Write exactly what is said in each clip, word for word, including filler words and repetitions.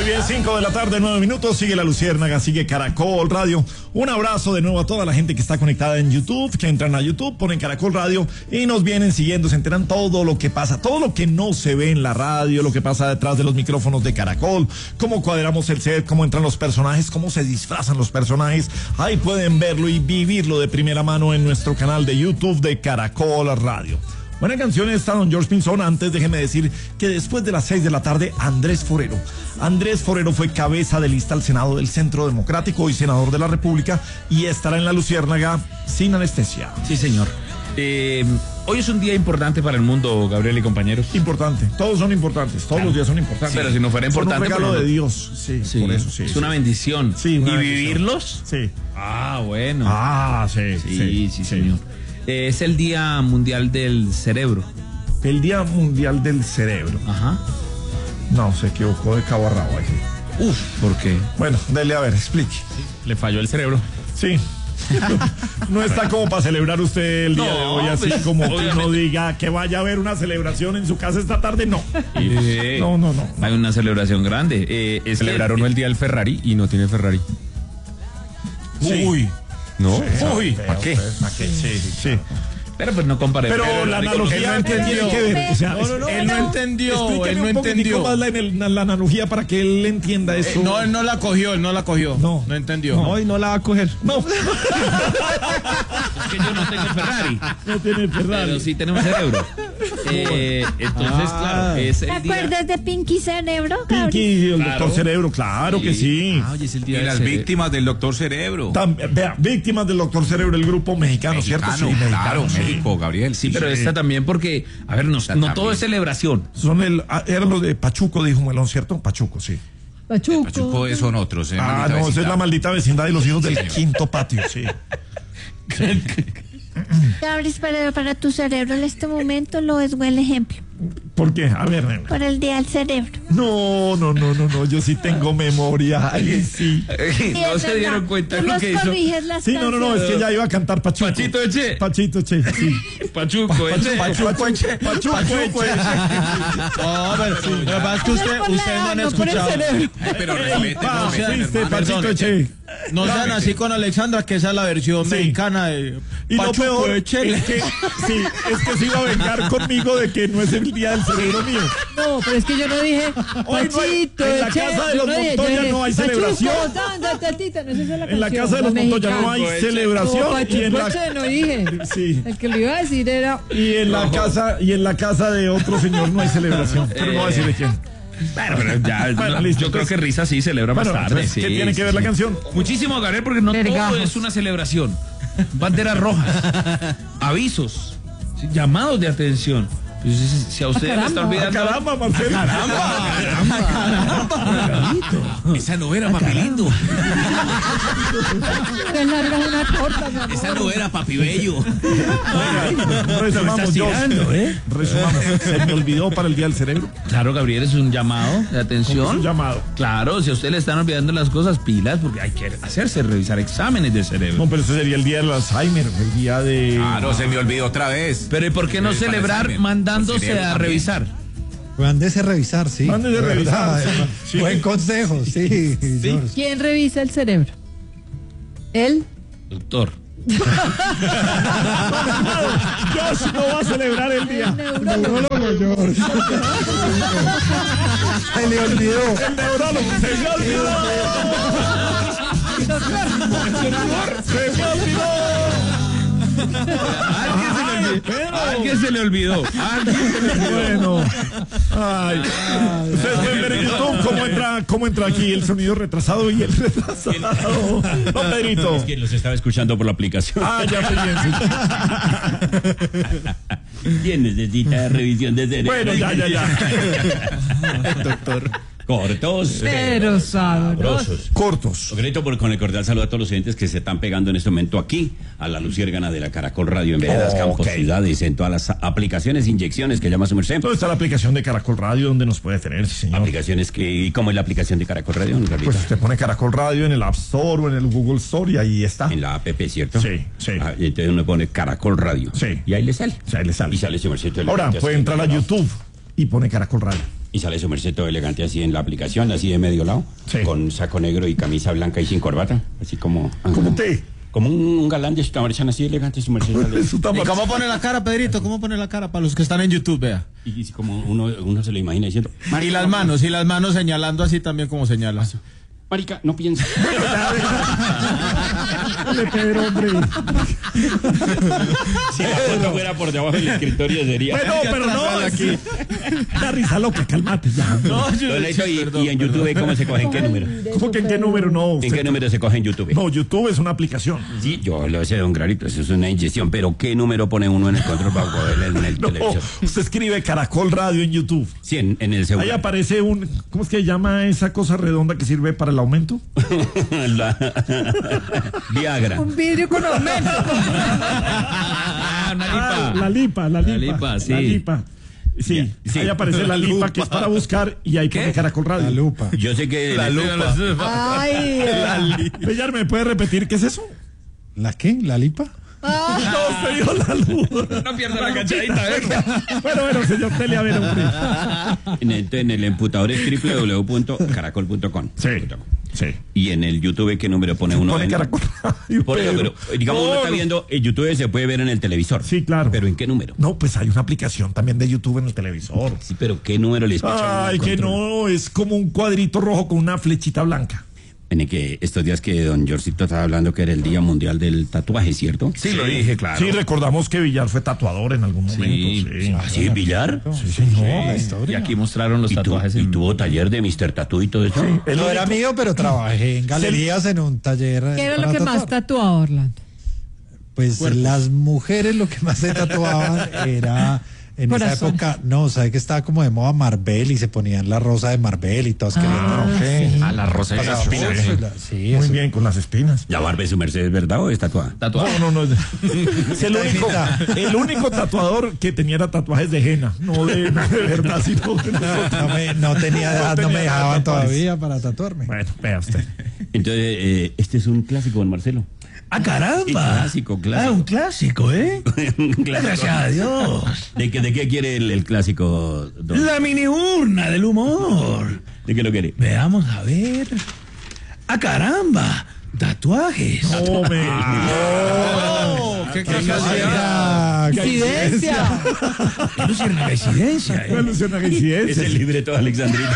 Muy bien, cinco de la tarde, nueve minutos, sigue La Luciérnaga, sigue Caracol Radio. Un abrazo de nuevo a toda la gente que está conectada en YouTube, que entran a YouTube, ponen Caracol Radio y nos vienen siguiendo, se enteran todo lo que pasa, todo lo que no se ve en la radio, lo que pasa detrás de los micrófonos de Caracol, cómo cuadramos el set, cómo entran los personajes, cómo se disfrazan los personajes. Ahí pueden verlo y vivirlo de primera mano en nuestro canal de YouTube de Caracol Radio. Buena canción esta, don George Pinzón. Antes déjeme decir que después de las seis de la tarde, Andrés Forero. Andrés Forero fue cabeza de lista al Senado del Centro Democrático y senador de la República y estará en La Luciérnaga sin anestesia. Sí, señor. Eh, hoy es un día importante para el mundo, Gabriel y compañeros. Importante, todos son importantes, todos los días son importantes. Pero si no fuera importante, son un regalo pero no... de Dios, sí, sí, por eso sí. Es sí. una bendición. Sí, una ¿Y bendición. vivirlos? Sí. Ah, bueno. Ah, sí, sí, sí, sí, señor. Eh, es el Día Mundial del Cerebro. El Día Mundial del Cerebro. Ajá. No, se equivocó de cabo a rabo aquí. Uf, ¿por qué? Bueno, dele a ver, explique. Sí, le falló el cerebro. Sí. No está como para celebrar usted el día No, de hoy, así pues, como que obviamente. uno diga que vaya a haber una celebración en su casa esta tarde, no. Eh, No, no, no. Hay una celebración grande. Eh, es Celebraron que, el día del Ferrari y no tiene Ferrari. Sí. Uy, ¿no? Sí, Uy, feo, ¿para qué? feo, ¿para qué? Sí, sí. Pero pues no comparemos. Pero la analogía él no tiene entendió. que ver. O sea, No, no, no, él él no entendió, explíqueme él no un poquitico entendió. más la, la, la analogía para que él entienda eso. Eh, no, él no la cogió, él no la cogió. No. No entendió. No. Hoy no la va a coger. No, Es que yo no tengo Ferrari. no tiene Ferrari. Pero sí tenemos cerebro. Eh, entonces, Ah. claro, es ¿Te el día. acuerdas de Pinky Cerebro, Gabriel? Pinky, el Claro. doctor Cerebro, claro que sí. Ah, oye, es el día Y del las cerebro. víctimas del doctor Cerebro. Tam- vea, víctimas del doctor Cerebro, el grupo mexicano, ¿cierto? Mexicano, Sí, claro, mexicano, sí. México, Gabriel. Sí, pero esta también porque, a ver, no, Esta no todo también. es celebración. Son el, ah, eran los de Pachuco, dijo Melón, ¿cierto? Pachuco, sí. Pachuco. Pachuco son otros. eh, Ah, maldita no, esa es vecindad. la maldita vecindad y los hijos del Sí, señor. quinto patio, sí. Gabriel, para, para tu cerebro en este momento lo es buen ejemplo. ¿Por qué? A ver, nena. Por el día del cerebro. No, no, no, no, no, yo sí tengo memoria. Ay, sí. No se dieron cuenta de Tú lo los que hizo. corriges las Sí, no, no, no, es que ya iba a cantar Pachuco. Pachito Eche. Pachito Eche, sí. Pachuco, Eche. Pachuco Eche. Pachuco Eche. No, pero lo que pasa es que usted, por la ustedes no han edad, no por el escuchado. cerebro. Ay, pero Ey, respete, pa, respete, viste, hermano. Pachito Eche. No sean así con Alexandra, que esa es la versión Sí. mexicana de Y lo Pachuco peor es Eche. que, sí, es que se iba a vengar conmigo de que no es el día del cerebro mío. No, pero es que yo no dije Hoy no hay- Pachito, en la Eche, casa de yo los no dije, yo Montoya dije, no hay Pachuco, celebración. tanda, tatita, no, esa es la En la canción, casa de los la Montoya no hay mexicana. celebración. No, y en Pachuco la, Eche no dije. sí. El que lo iba a decir era... Y en la casa, y en la casa de otro señor no hay celebración. Pero no voy a decir de quién. Bueno, pero ya, Bueno, no, listo, yo creo entonces- que Risa sí celebra Bueno, más tarde. entonces, ¿qué sí, tiene que sí, ver la sí. canción? Muchísimo, Gabriel, porque no Vergajos. todo es una celebración. Banderas rojas, avisos, sí, llamados de atención. Pues, si, si a usted le está caramba. olvidando. Ah, caramba, Marcelo. Esa no era, papi lindo. Tres largas, una corta, mi amor. Esa no era, papi bello. Oiga, resumamos, yo. ¿eh? Resumamos. Se me olvidó para el día del cerebro. Claro, Gabriel, es un llamado de ¿Cómo es atención. un llamado? Claro, si a usted le están olvidando las cosas, pilas, porque hay que hacerse revisar exámenes del cerebro. No, pero ese sería el día del Alzheimer, el día de. Claro, se me olvidó otra vez. Pero ¿y por qué no Eh, para celebrar examen. mandándose Cerebro a también. revisar? Mándese a revisar, sí. Mándese a De revisar, verdad, sí. eh, Sí. Buen consejo, sí. George. ¿Quién revisa el cerebro? ¿Él? Doctor. Josh no va a celebrar el día. El neurólogo. Neurólogo, George. Se le olvidó. El neurólogo. Se me olvidó. Se me olvidó. ¿A alguien se le olvidó? ¿A alguien se le olvidó? Bueno. Ay. Ustedes pueden ver en YouTube cómo entra, cómo entra aquí el sonido retrasado y el retrasado. No, Pedrito. Es que los estaba escuchando por la aplicación. Ah, ya fue bien. Sí. ¿Quién necesita revisión de cerebro? Bueno, ya, ya, ya. Doctor. Cortos. Pero sabrosos. sabrosos. Cortos. Concreto por con el cordial saludo a todos los oyentes que se están pegando en este momento aquí a la luciérgana de la Caracol Radio en veredas, Ok. campos, ciudades, en todas las aplicaciones, inyecciones que llama su merced. ¿Dónde está la aplicación de Caracol Radio donde nos puede tener, sí, señor? Aplicaciones que, ¿y cómo es la aplicación de Caracol Radio, don Carlito? Pues usted pone Caracol Radio en el App Store o en el Google Store y ahí está. En la app, ¿cierto? Sí, sí. Ah, y entonces uno pone Caracol Radio. Sí. Y ahí le sale. Sí, ahí le sale. Y sale su merced. Ahora, puede entrar a YouTube. y pone Caracol Radio. Y sale su merced todo elegante así en la aplicación, así de medio lado, Sí. con saco negro y camisa blanca y sin corbata, así como... ¿Cómo usted? Como un, un galán de su tamarezán así elegante, su merced sale. Eso está ¿Y mal. cómo pone la cara, Pedrito? ¿Cómo pone la cara para los que están en YouTube, vea? Y, y como uno, uno se lo imagina diciendo... Y las manos, y las manos señalando así también como señalas. Marica, no piensa. Dale, Pedro, hombre. Si la foto fuera por debajo del escritorio sería... Bueno, pero no, aquí. La risa loca, calmate ya. No, yo- Don Leito, y, perdón, y en YouTube, ¿cómo se coge? ¿En qué número? ¿Cómo que en qué número? No, ¿En usted- qué número se coge en YouTube? No, YouTube es una aplicación. Sí, yo lo sé, don Clarito, eso es una inyección, pero ¿qué número pone uno en el control para cogerle en el No, televisor? usted escribe Caracol Radio en YouTube. Sí, en, en el segundo. Ahí aparece un, ¿cómo es que se llama esa cosa redonda que sirve para el aumento? La- Viagra. Un vidrio con aumento. Ah, una lipa. Ah, la lipa, la lipa. lipa, sí. La lipa. Sí, Sí. ahí aparece la lipa que es para buscar y ahí pone Caracol Radio. La lupa. Yo sé que... La lupa. Ay, Bellar, ¿me puede repetir qué es eso? ¿La qué? ¿La lipa? No, se dio la luz. No pierda la cachadita, ¿eh? Bueno, bueno, señor Tele, a ver, hombre. En el, en el emputador es doble u doble u doble u punto caracol punto com. Sí, sí. Y en el YouTube, ¿qué número pone uno? Pone En- Caracol Radio. Por eso, Pedro. pero digamos, uno No, está no. viendo, el YouTube se puede ver en el televisor. Sí, claro. ¿Pero en qué número? No, pues hay una aplicación también de YouTube en el televisor. Sí, pero ¿qué número les picha Ay, uno que control? no, es como un cuadrito rojo con una flechita blanca. En el que estos días que don Jorcito estaba hablando que era el Día Mundial del Tatuaje, ¿cierto? Sí, lo dije, claro. Sí, recordamos que Villar fue tatuador en algún momento. Sí, ¿Ah, sí, Villar? sí, señor. La Y historia. aquí mostraron los ¿Y, tu- tatuajes. y en- tuvo taller de mister Tatú y todo eso? El No era único- mío, pero trabajé en galerías en un taller. eh, ¿qué era para lo que más tatuar. tatuaba, Orlando? Pues las mujeres lo que más se tatuaban era en Corazones. esa época, no, sabe que estaba como de moda Marvel y se ponían la rosa de Marvel y todos querían. Ok. Ah, la rosa de Pasaba las espinas. por- la- Sí, Muy eso. bien, con las espinas. ¿La barba de su merced es verdad o es tatuada? Tatuaje. No, no, no. Es el único, el único tatuador que tenía tatuajes de henna, no de, no de verdad, sino de nosotros. No, me- no tenía edad, no, tenía me edad dejaban tatuajes. todavía para tatuarme. Bueno, vea usted. Entonces, eh, este es un clásico, don Marcelo. ¡Ah, caramba! Clásico, clásico. Ah, un clásico, ¿eh? Un clásico. Gracias a Dios. ¿De qué, de qué quiere el, el clásico, don? La mini urna del humor. ¿De qué lo quiere? Veamos a ver. ¡Ah, caramba! Tatuajes. No, me. Oh, qué casualidad. Ah, ¡Coincidencia! No es una residencia, No ¿eh? alusiona a Es incidencias. el libreto de Alexandrita.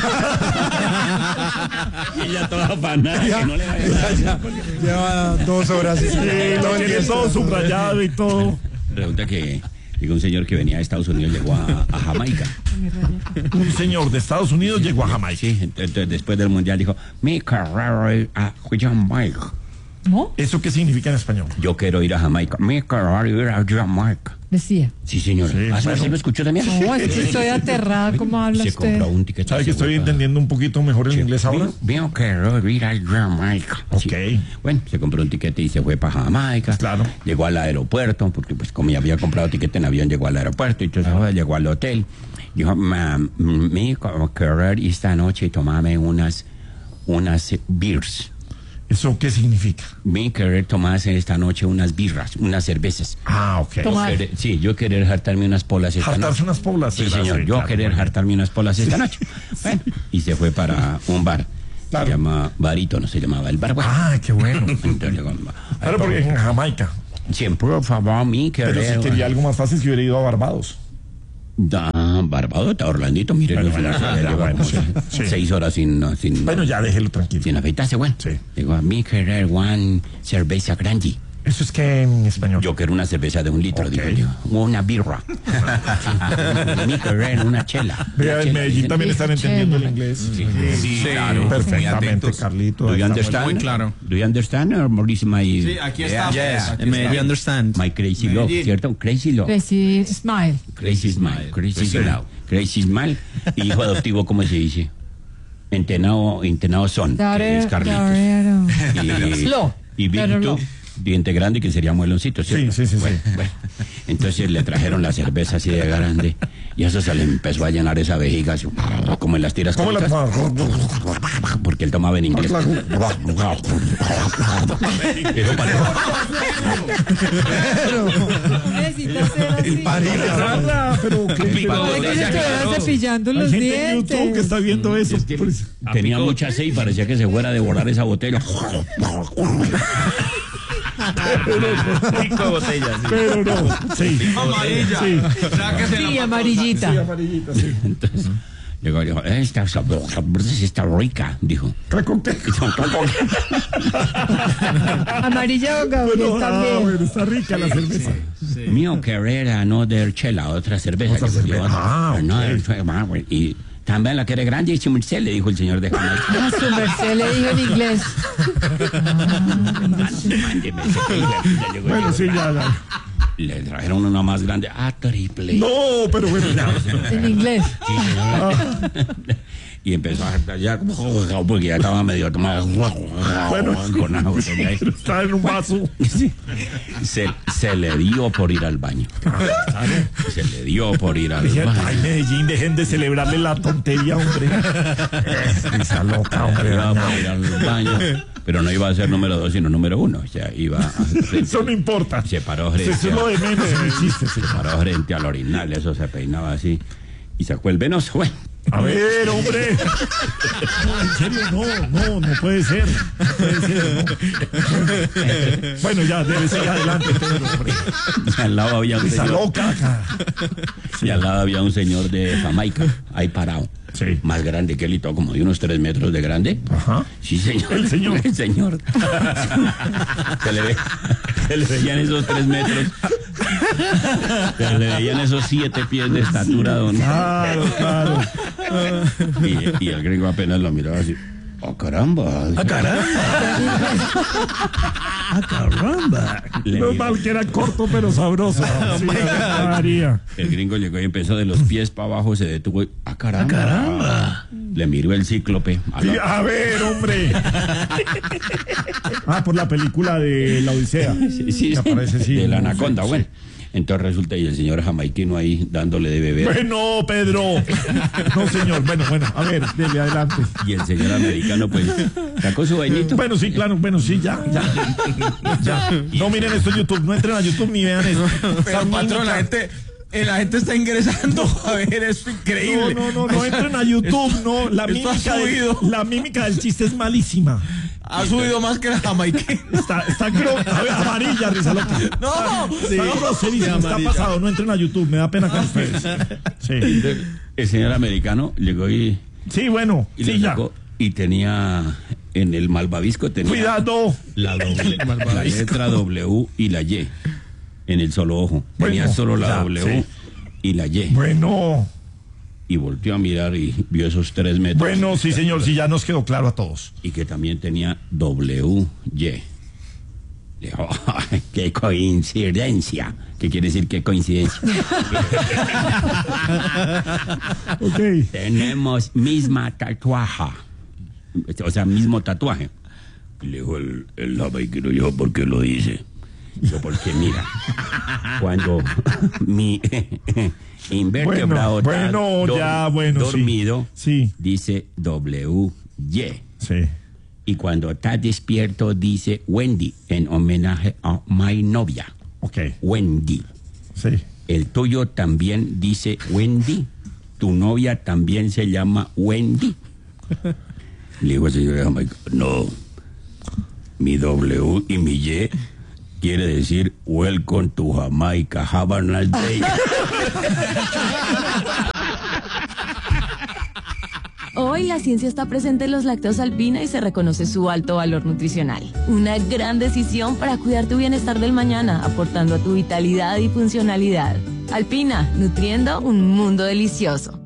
Y ya toda afanada, que no le vaya a ya, lleva dos horas. Sí, lo tiene todo subrayado y todo. Resulta que llegó un señor que venía de Estados Unidos, llegó a, a Jamaica. Un señor de Estados Unidos llegó a Jamaica. Sí, entonces después del mundial dijo, mi carrera es a Jamaica. ¿No? ¿Eso qué significa en español? Yo quiero ir a Jamaica. Mi carrera es ir a Jamaica. Decía. Sí, señor. Sí, ¿Ah, bueno. ¿sí lo escuchó también? No, es que estoy aterrada. ¿Cómo habla Se usted? compró un ticket. ¿Sabe que estoy entendiendo un poquito mejor el inglés ahora? Veo que ir a Jamaica. Ok. Sí. Bueno, se compró un tiquete y se fue para Jamaica. Claro. Llegó al aeropuerto, porque pues como ya había comprado tiquete en avión, llegó al aeropuerto, entonces ahora llegó al hotel. Dijo, "Ma- mi querer esta noche tomarme unas, unas eh, beers. ¿Eso qué significa? Mi querer tomarse esta noche unas birras, unas cervezas. Ah, ok. Toma. Querer- sí, yo querer hartarme unas polas esta Hartarse noche. unas poblas. Sí, señor, yo claro, querer muy bien. hartarme unas polas esta noche. Bueno, y se fue para un bar. Claro. Se llama Barítono, se llamaba el bar. Bueno, Ah, qué bueno. entonces llegó, Claro, porque en Jamaica. siempre, por favor, mi Pero querer. si quería algo más fácil, si hubiera ido a Barbados. Da, Barbados, está Orlandito, mire, Bueno, no, ya, se ya, lleva bueno, como sí, sí. seis horas sin, no, sin, Bueno, ya déjelo tranquilo. sin afeitarse, bueno. Sí. Digo, a mi querer one cerveza grande. Eso es que en español. Yo quiero una cerveza de un litro, Ok. digo yo. Una birra. Mi querer una chela. Vea, Una en chela, Medellín dicen. también están entendiendo el inglés. Sí, claro. Muy Perfectamente, atentos. Carlito. Do ahí you está understand? muy claro. Do you understand or more is my, Sí, aquí está. Yeah. Aquí En Medellín, está. understand. my crazy love, Medellín. ¿cierto? Crazy love. Crazy Smile. Crazy smile. Crazy smile. Crazy smile. Y hijo adoptivo, ¿cómo se dice? Entenado, entenado son, que es Carlitos. Darero. Y, Slow, y pero Víctor, no. diente grande, que sería mueloncito, ¿cierto? Sí, sí, sí, sí. Bueno, bueno. Entonces le trajeron la cerveza así de grande Y eso se le empezó a llenar esa vejiga, así, como en las tiras ¿Cómo la cómicas, tomaba? porque él tomaba en inglés. Eso parece- Necesita ser así. Carla, pero qué- Pico pero- Parece que se estuviera cepillando Hay los gente en YouTube que dientes. está viendo eso. Es que Por eso. tenía mucha sed y parecía que se fuera a devorar esa botella. Pico de botella, sí. Pero no, sí. Amarilla. Sí. Sí, amarillita. Sí, amarillita, sí. Entonces, llegó y dijo, esta sabrosa, está rica, dijo. Reconté. Amarilla o Gabriel Bueno, ah, también. bueno, está rica la cerveza. Mío querer another chela, otra cerveza. Otra Llegó, cerveza. dijo, Ah, ok. another chela, güey, y también la quiere grande y chimurcel, le dijo el señor de Jamaica. Ah, su merced le dijo en inglés. Mándeme ese que ya- ya llegó, Bueno, llegó. sí, ya, ya. Le trajeron una más grande, a triple. No, pero bueno, ya. En inglés. Y empezó a ya porque ya estaba medio tomado. Bueno, con una botella ahí. está en un vaso. Sí. Se, se le dio por ir al baño. Se le dio por ir al Decía, ay, baño. Medellín, dejen de celebrarle la tontería, hombre. Esa loca, hombre. Iba por ir al baño, pero no iba a ser número dos, sino número uno. O sea, iba a, Eso no importa. se paró Eso frente, es lo de menos en el chiste, sí. se paró frente al orinal, eso se peinaba así y sacó el venoso. Bueno, A ver, hombre. No, en serio, no, no, no puede ser. No puede ser, no. Bueno, ya, debe seguir adelante, Pedro, hombre. y al lado había un Esa señor, loca acá. y al lado había un señor de Jamaica, ahí parado. Sí. Más grande que él y todo, como de unos tres metros de grande. Ajá. Sí, señor. El señor. El señor. Se le, ve, se le veían esos tres metros. Se le veían esos siete pies de estatura, don. Claro, claro. Y, y el gringo apenas lo miraba así. ¡Oh, caramba! ¡Ah, caramba! ¡Ah, caramba! Le No miró. mal que era corto, pero sabroso. Sí, María. El gringo llegó y empezó de los pies para abajo, se detuvo y, ¡ah, caramba! caramba! Le miró el cíclope. A Sí, la- a ver, hombre. Ah, por la película de La Odisea. Sí, sí, Me parece, sí. de la anaconda, Sí, bueno. sí. Entonces resulta y el señor jamaiquino ahí dándole de beber. Bueno, Pedro. No, señor. Bueno, bueno, a ver, dele adelante. Y el señor americano pues sacó su vainito. Bueno, sí, claro, bueno, sí, ya, ya. Ya. No miren esto en YouTube, no entren a YouTube ni vean esto. Pero patrón, la gente, eh, la gente está ingresando a ver esto No, increíble. no, no, no entren a YouTube, no. La esto ha mímica, del, subido. la mímica del chiste es malísima. Ha subido más que la jamaiquina. Está, está gro- a ver, amarilla, risa loca. No, Está groserísimo, está pasado. No entren a YouTube, me da pena con ustedes. Sí, El señor americano llegó y, sí, bueno, y sí, le ya. sacó y tenía en el malvavisco tenía Cuidado. la, doble, la letra W y la Y en el solo ojo. Tenía Bueno, solo la ya, W sí. y la Y. Bueno, Y volteó a mirar y vio esos tres metros. bueno, sí, señor, sí, ya nos quedó claro a todos. Y que también tenía W Y. Dijo, "Ay, qué coincidencia. ¿Qué quiere decir qué coincidencia? Ok. Tenemos misma tatuaje. O sea, mismo tatuaje. Y le dijo el, el jamaiquino, yo, ¿por qué lo dice? Yo, porque mira, cuando mi invertebrado Bueno, está bueno, dor- ya, bueno, sí. dormido, Sí, dice W Y. sí. Y cuando está despierto dice Wendy, en homenaje a mi novia. Ok, Wendy. sí. El tuyo también dice Wendy. Tu novia también se llama Wendy. Le digo al señor de Jamaica, no. Mi W y mi Y quiere decir Welcome to Jamaica, have a nice day. Hoy la ciencia está presente en los lácteos Alpina y se reconoce su alto valor nutricional. Una gran decisión para cuidar tu bienestar del mañana, aportando a tu vitalidad y funcionalidad. Alpina, nutriendo un mundo delicioso.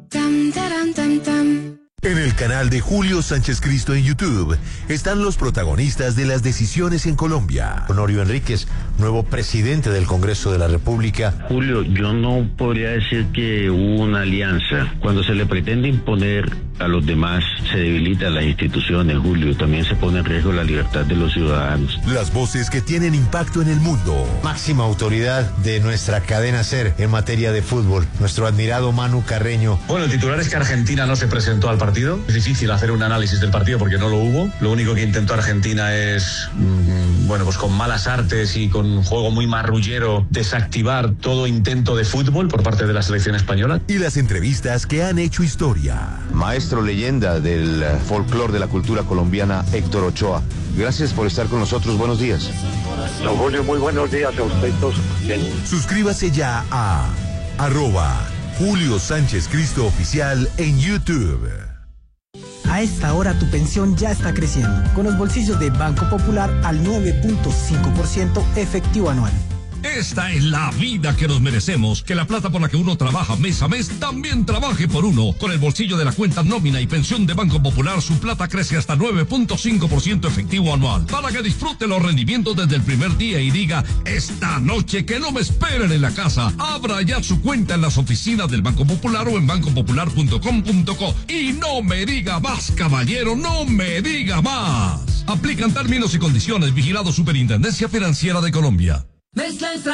En el canal de Julio Sánchez Cristo en YouTube están los protagonistas de las decisiones en Colombia. Honorio Enríquez, nuevo presidente del Congreso de la República. Julio, yo no podría decir que hubo una alianza. Cuando se le pretende imponer a los demás, se debilitan las instituciones, Julio, también se pone en riesgo la libertad de los ciudadanos. Las voces que tienen impacto en el mundo. Máxima autoridad de nuestra cadena SER en materia de fútbol, nuestro admirado Manu Carreño. Bueno, el titular es que Argentina no se presentó al partido. Es difícil hacer un análisis del partido porque no lo hubo. Lo único que intentó Argentina es, mmm, bueno, pues con malas artes y con un juego muy marrullero, desactivar todo intento de fútbol por parte de la selección española. Y las entrevistas que han hecho historia. Maestro leyenda del folclore de la cultura colombiana, Héctor Ochoa. Gracias por estar con nosotros. Buenos días. Don Julio, muy buenos días a usted todos. Suscríbase ya a arroba Julio Sánchez Cristo Oficial en YouTube. A esta hora tu pensión ya está creciendo, con los bolsillos de Banco Popular al nueve punto cinco por ciento efectivo anual. Esta es la vida que nos merecemos, que la plata por la que uno trabaja mes a mes también trabaje por uno. Con el bolsillo de la cuenta nómina y pensión de Banco Popular, su plata crece hasta nueve punto cinco por ciento efectivo anual, para que disfrute los rendimientos desde el primer día y diga, esta noche que no me esperen en la casa. Abra ya su cuenta en las oficinas del Banco Popular o en banco popular punto com punto co. Y no me diga más, caballero, no me diga más. Aplican términos y condiciones. Vigilado Superintendencia Financiera de Colombia.